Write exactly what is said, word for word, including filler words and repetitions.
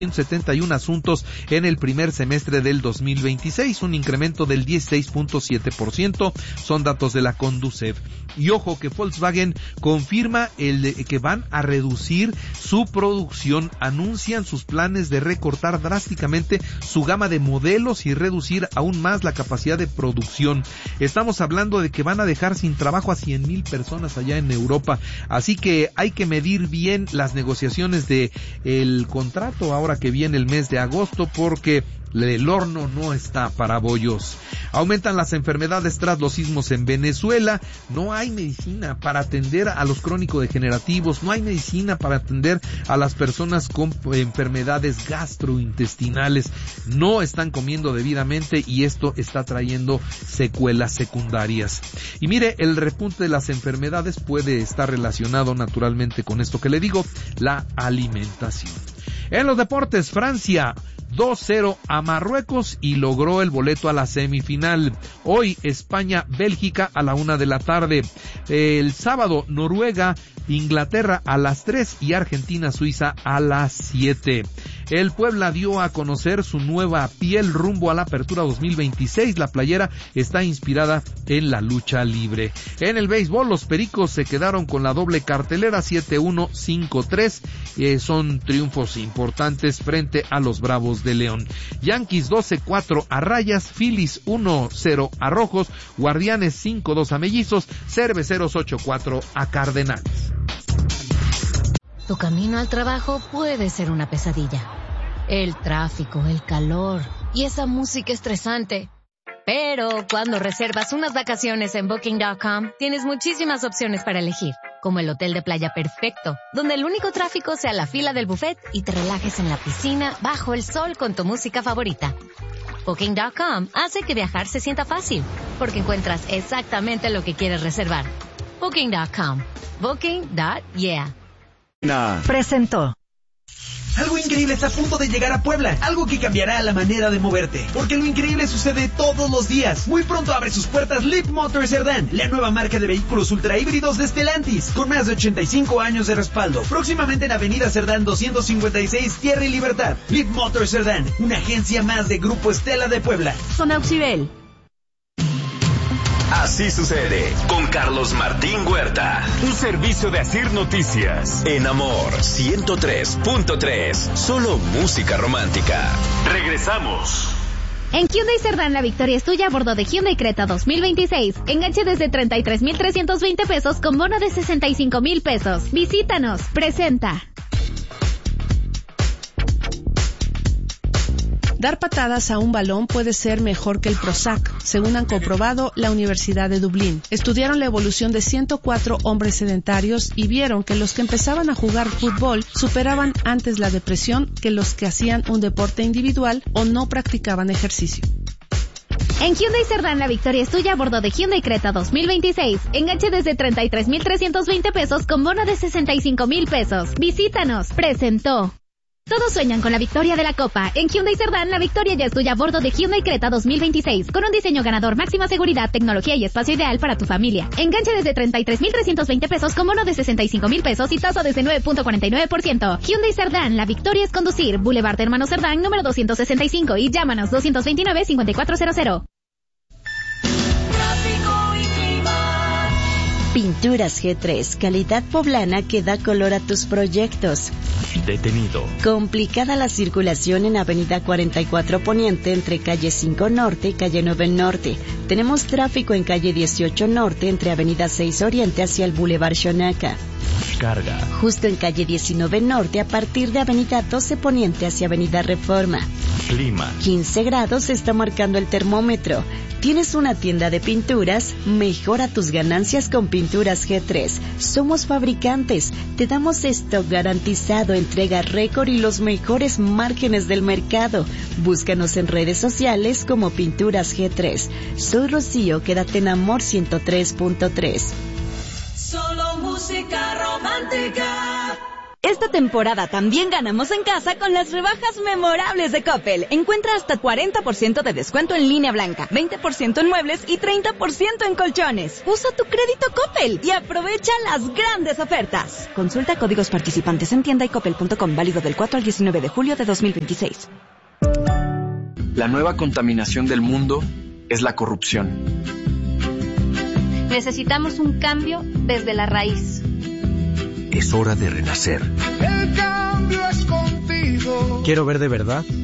setenta y uno asuntos en el primer semestre del dos mil veintiséis, un incremento del dieciséis punto siete por ciento, son datos de la Conducef. Y ojo que Volkswagen confirma el de, que van a reducir su producción, anuncian sus planes de recortar drásticamente su gama de modelos y reducir aún más la capacidad de producción. Estamos hablando de que van a dejar sin trabajo a cien mil personas allá en Europa, así que hay que medir bien las negociaciones de el contrato ahora que viene el mes de agosto, porque el horno no está para bollos. Aumentan las enfermedades tras los sismos en Venezuela. No hay medicina para atender a los crónico-degenerativos, no hay medicina para atender a las personas con enfermedades gastrointestinales. No están comiendo debidamente y esto está trayendo secuelas secundarias. Y mire, el repunte de las enfermedades puede estar relacionado naturalmente con esto que le digo, la alimentación. En los deportes, Francia dos cero a Marruecos y logró el boleto a la semifinal. Hoy España-Bélgica a la una de la tarde. El sábado Noruega-Inglaterra a las tres y Argentina-Suiza a las siete. El Puebla dio a conocer su nueva piel rumbo a la apertura dos mil veintiséis. La playera está inspirada en la lucha libre. En el béisbol, los Pericos se quedaron con la doble cartelera siete uno, cinco tres. Eh, son triunfos importantes frente a los Bravos de León. Yankees doce cuatro a Rayas, Phillies uno cero a Rojos, Guardianes cinco dos a Mellizos, Cerveceros ocho cuatro a Cardenales. Tu camino al trabajo puede ser una pesadilla. El tráfico, el calor y esa música estresante. Pero cuando reservas unas vacaciones en Booking punto com, tienes muchísimas opciones para elegir, como el hotel de playa perfecto, donde el único tráfico sea la fila del buffet y te relajes en la piscina bajo el sol con tu música favorita. Booking punto com hace que viajar se sienta fácil, porque encuentras exactamente lo que quieres reservar. Booking punto com. Booking punto yeah. Presentó. Algo increíble está a punto de llegar a Puebla, algo que cambiará la manera de moverte, porque lo increíble sucede todos los días. Muy pronto abre sus puertas Leap Motor Cerdán, la nueva marca de vehículos ultra híbridos de Stellantis, con más de ochenta y cinco años de respaldo. Próximamente en Avenida Cerdán doscientos cincuenta y seis, Tierra y Libertad. Leap Motor Cerdán, una agencia más de Grupo Estela de Puebla. Zona Auxibel. Así sucede con Carlos Martín Huerta. Un servicio de Asir Noticias. En Amor ciento tres punto tres. Solo música romántica. Regresamos. En Hyundai Cerdán la victoria es tuya a bordo de Hyundai Creta dos mil veintiséis. Enganche desde treinta y tres mil trescientos veinte pesos con bono de sesenta y cinco mil pesos. Visítanos. Presenta. Dar patadas a un balón puede ser mejor que el Prozac, según han comprobado la Universidad de Dublín. Estudiaron la evolución de ciento cuatro hombres sedentarios y vieron que los que empezaban a jugar fútbol superaban antes la depresión que los que hacían un deporte individual o no practicaban ejercicio. En Hyundai Cerdán la victoria es tuya a bordo de Hyundai Creta dos mil veintiséis. Enganche desde treinta y tres mil trescientos veinte pesos con bono de sesenta y cinco mil pesos. Visítanos. Presentó. Todos sueñan con la victoria de la Copa. En Hyundai Cerdán, la victoria ya es tuya a bordo de Hyundai Creta dos mil veintiséis, con un diseño ganador, máxima seguridad, tecnología y espacio ideal para tu familia. Enganche desde treinta y tres mil trescientos veinte pesos con bono de sesenta y cinco mil pesos y tasa desde nueve punto cuarenta y nueve por ciento. Hyundai Cerdán, la victoria es conducir. Boulevard Hermano Cerdán, número doscientos sesenta y cinco y llámanos doscientos veintinueve, cincuenta y cuatro cero cero. Pinturas G tres, calidad poblana que da color a tus proyectos. Detenido. Complicada la circulación en Avenida cuarenta y cuatro Poniente entre calle cinco Norte y calle nueve Norte. Tenemos tráfico en calle dieciocho Norte entre Avenida seis Oriente hacia el Boulevard Xonaca. Carga. Justo en calle diecinueve Norte a partir de Avenida doce Poniente hacia Avenida Reforma. Clima. quince grados está marcando el termómetro. ¿Tienes una tienda de pinturas? Mejora tus ganancias con Pinturas G tres. Somos fabricantes. Te damos stock garantizado, entrega récord y los mejores márgenes del mercado. Búscanos en redes sociales como Pinturas G tres. Soy Rocío, quédate en Amor ciento tres punto tres. Solo música romántica. Esta temporada también ganamos en casa con las rebajas memorables de Coppel. Encuentra hasta cuarenta por ciento de descuento en línea blanca, veinte por ciento en muebles y treinta por ciento en colchones. Usa tu crédito Coppel y aprovecha las grandes ofertas. Consulta códigos participantes en tienda y coppel punto com, válido del cuatro al diecinueve de julio de dos mil veintiséis. La nueva contaminación del mundo es la corrupción. Necesitamos un cambio desde la raíz. Es hora de renacer. El cambio es contigo. Quiero ver de verdad